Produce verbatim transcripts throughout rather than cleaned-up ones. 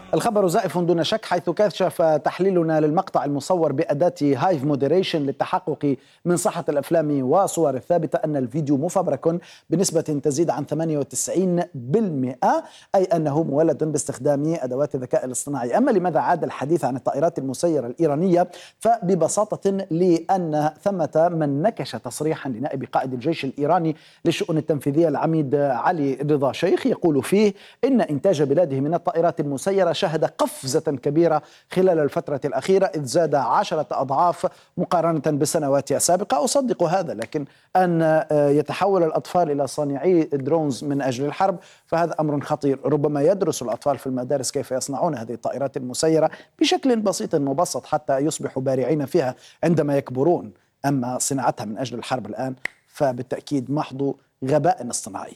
الخبر زائف دون شك، حيث كشف تحليلنا للمقطع المصور بأداة هايف مودريشن للتحقق من صحة الأفلام والصور الثابتة أن الفيديو مفبرك بنسبة تزيد عن ثمانية وتسعين بالمئة، أي أنه مولد باستخدام أدوات الذكاء الاصطناعي. أما لماذا عاد الحديث عن الطائرات المسيرة الإيرانية؟ فببساطة لأن ثمة من نكش تصريحا لنائب قائد الجيش الإيراني للشؤون التنفيذية العميد علي رضا شيخ يقول فيه إن إنتاج بلاده من الطائرات المسيرة شهد قفزة كبيرة خلال الفترة الأخيرة، إذ زاد عشرة أضعاف مقارنة بالسنوات السابقة. أصدق هذا، لكن أن يتحول الأطفال إلى صانعي درونز من أجل الحرب فهذا أمر خطير. ربما يدرس الأطفال في المدارس كيف يصنعون هذه الطائرات المسيرة بشكل بسيط مبسط حتى يصبحوا بارعين فيها عندما يكبرون، أما صناعتها من أجل الحرب الآن فبالتأكيد محض غباء اصطناعي.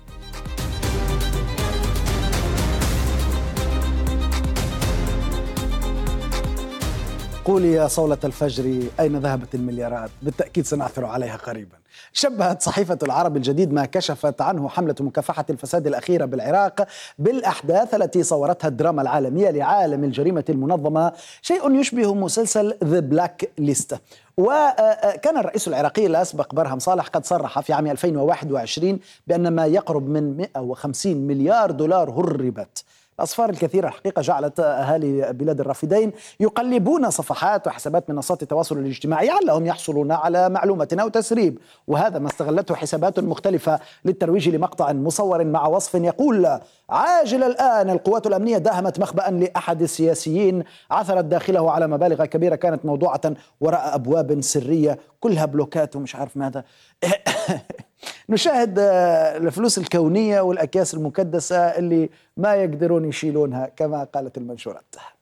قولي يا صولة الفجر أين ذهبت المليارات؟ بالتأكيد سنعثر عليها قريبا. شبهت صحيفة العرب الجديد ما كشفت عنه حملة مكافحة الفساد الأخيرة بالعراق بالأحداث التي صورتها الدراما العالمية لعالم الجريمة المنظمة، شيء يشبه مسلسل ذا بلاك ليست. وكان الرئيس العراقي الأسبق برهم صالح قد صرح في عام ألفين وواحد وعشرين بأن ما يقرب من مئة وخمسين مليار دولار هربت. الأصفار الكثيرة الحقيقة جعلت أهالي بلاد الرافدين يقلبون صفحات وحسابات منصات التواصل الاجتماعي لعلهم يحصلون على معلومة أو تسريب، وهذا ما استغلته حسابات مختلفة للترويج لمقطع مصور مع وصف يقول: عاجل الآن القوات الأمنية داهمت مخبأ لأحد السياسيين عثرت داخله على مبالغ كبيرة كانت موضوعة وراء أبواب سرية كلها بلوكات ومش عارف ماذا. نشاهد الفلوس الكونية والأكياس المكدسة اللي ما يقدرون يشيلونها كما قالت المنشورات.